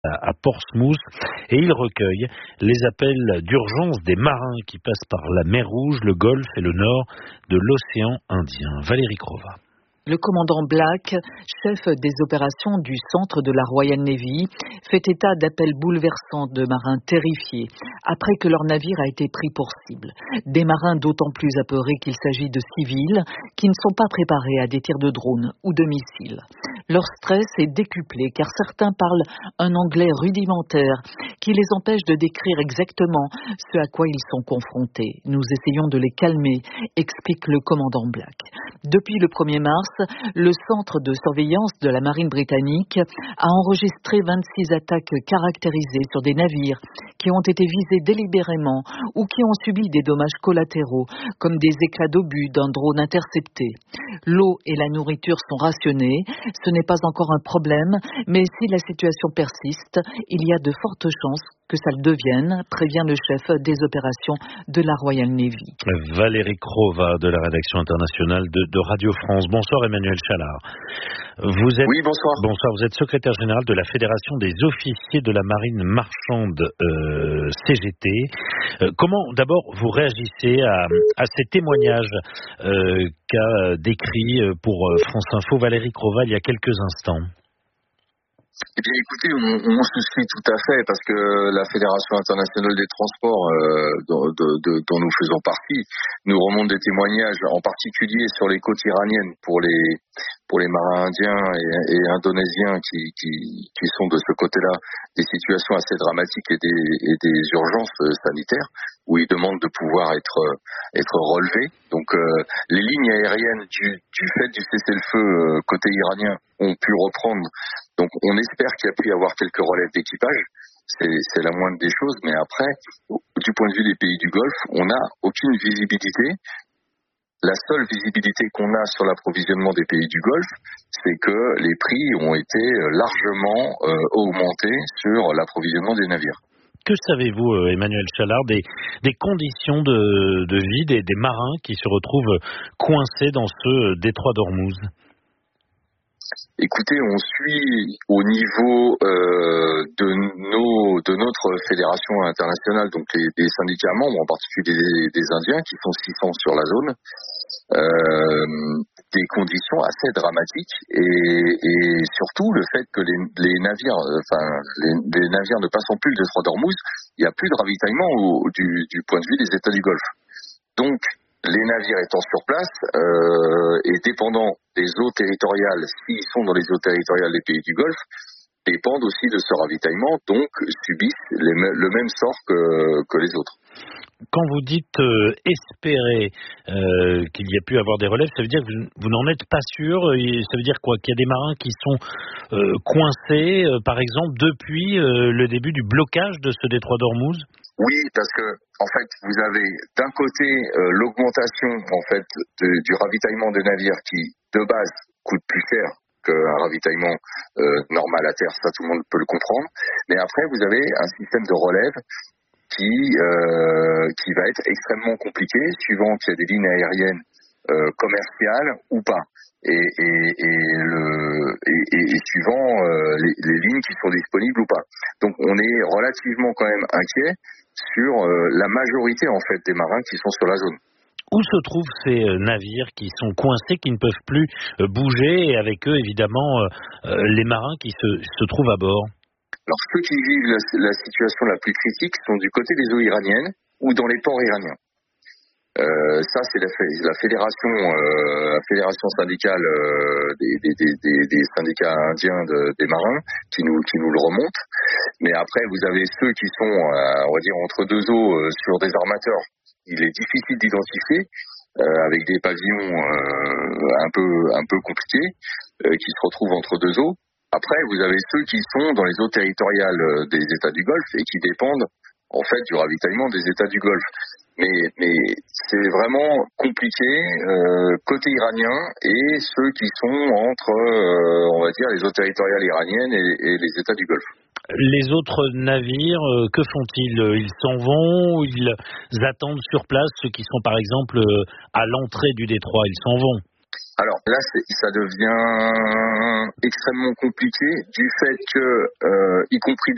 à Portsmouth et il recueille les appels d'urgence des marins qui passent par la mer Rouge, le Golfe et le nord de l'océan Indien. Valérie Crova. Le commandant Black, chef des opérations du centre de la Royal Navy, fait état d'appels bouleversants de marins terrifiés après que leur navire a été pris pour cible. Des marins d'autant plus apeurés qu'il s'agit de civils qui ne sont pas préparés à des tirs de drones ou de missiles. Leur stress est décuplé car certains parlent un anglais rudimentaire qui les empêche de décrire exactement ce à quoi ils sont confrontés. Nous essayons de les calmer, explique le commandant Black. Depuis le 1er mars, le centre de surveillance de la marine britannique a enregistré 26 attaques caractérisées sur des navires qui ont été visés délibérément ou qui ont subi des dommages collatéraux, comme des éclats d'obus d'un drone intercepté. L'eau et la nourriture sont rationnées. Ce n'est pas encore un problème, mais si la situation persiste, il y a de fortes chances que ça le devienne, prévient le chef des opérations de la Royal Navy. Valérie Crova de la rédaction internationale de Radio France. Bonsoir Emmanuel Chalard. Oui, bonsoir. Bonsoir, vous êtes secrétaire général de la Fédération des officiers de la marine marchande CGT. Comment d'abord vous réagissez à ces témoignages qu'a décrit pour France Info Valérie Crova il y a quelques instants? Eh bien, écoutez, on souscrit tout à fait parce que la Fédération internationale des transports, dont nous faisons partie, nous remonte des témoignages, en particulier sur les côtes iraniennes pour les marins indiens et indonésiens qui sont de ce côté-là, des situations assez dramatiques et des urgences sanitaires où ils demandent de pouvoir être relevés. Donc, les lignes aériennes du fait du cessez-le-feu côté iranien ont pu reprendre. Donc on espère qu'il y a pu y avoir quelques relèves d'équipage, c'est la moindre des choses, mais après, du point de vue des pays du Golfe, on n'a aucune visibilité. La seule visibilité qu'on a sur l'approvisionnement des pays du Golfe, c'est que les prix ont été largement augmentés sur l'approvisionnement des navires. Que savez-vous, Emmanuel Chalard, des conditions de vie des marins qui se retrouvent coincés dans ce détroit d'Ormuz ? Écoutez, on suit au niveau de notre fédération internationale, donc les syndicats membres, en particulier des Indiens, qui sont 600 sur la zone, des conditions assez dramatiques et surtout le fait que les navires ne passant plus le détroit d'Ormuz, il n'y a plus de ravitaillement du point de vue des États du Golfe. Donc, les navires étant sur place et dépendant des eaux territoriales, s'ils sont dans les eaux territoriales des pays du Golfe, dépendent aussi de ce ravitaillement, donc subissent le même sort que les autres. Quand vous dites espérer qu'il y a pu avoir des relèves, ça veut dire que vous n'en êtes pas sûr. Ça veut dire quoi? Qu'il y a des marins qui sont coincés, par exemple, depuis le début du blocage de ce détroit d'Ormuz? Oui, parce que en fait, vous avez d'un côté l'augmentation en fait du ravitaillement des navires qui, de base, coûte plus cher qu'un ravitaillement normal à terre. Ça, tout le monde peut le comprendre. Mais après, vous avez un système de relève qui va être extrêmement compliqué, suivant qu'il y a des lignes aériennes commerciales ou pas, et suivant les lignes qui sont disponibles ou pas. Donc, on est relativement quand même inquiet sur la majorité en fait des marins qui sont sur la zone. Où se trouvent ces navires qui sont coincés, qui ne peuvent plus bouger, et avec eux évidemment les marins qui se trouvent à bord? Alors ceux qui vivent la situation la plus critique sont du côté des eaux iraniennes ou dans les ports iraniens. Ça c'est la fédération syndicale des syndicats indiens des marins qui nous le remonte. Mais après vous avez ceux qui sont on va dire entre deux eaux sur des armateurs. Il est difficile d'identifier avec des pavillons un peu compliqués qui se retrouvent entre deux eaux. Après, vous avez ceux qui sont dans les eaux territoriales des États du Golfe et qui dépendent en fait du ravitaillement des États du Golfe. Mais c'est vraiment compliqué côté iranien et ceux qui sont entre, on va dire, les eaux territoriales iraniennes et les États du Golfe. Les autres navires, que font-ils? Ils s'en vont ou ils attendent sur place? Ceux qui sont par exemple à l'entrée du détroit, ils s'en vont? Alors là, ça devient extrêmement compliqué du fait que, y compris